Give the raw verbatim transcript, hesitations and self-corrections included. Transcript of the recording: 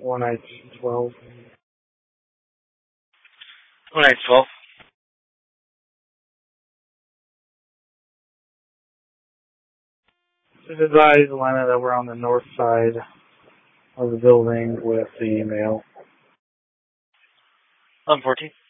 one nine twelve. one nine twelve. Just advise Lena that we're on the north side of the building with the email. eleven fourteen.